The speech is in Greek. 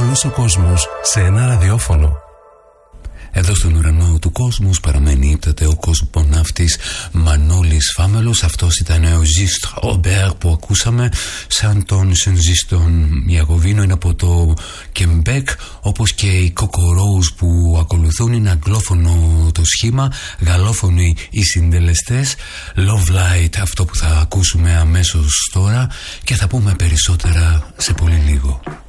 Όλος ο κόσμος σε ένα ραδιόφωνο. Εδώ στον ουρανό του κόσμους παραμένει ύπταται ο κοσμοναύτης Μανώλης Φάμελος. Αυτός ήταν ο Ζίστρ Ομπέρ που ακούσαμε, σαν τον Σενζίστον Ιαγωβίνο, είναι από το Κεμπέκ, όπως και οι Κοκορόους που ακολουθούν. Είναι αγγλόφωνο το σχήμα, γαλλόφωνοι οι συντελεστές. Love Light, αυτό που θα ακούσουμε αμέσως τώρα, και θα πούμε περισσότερα σε πολύ λίγο.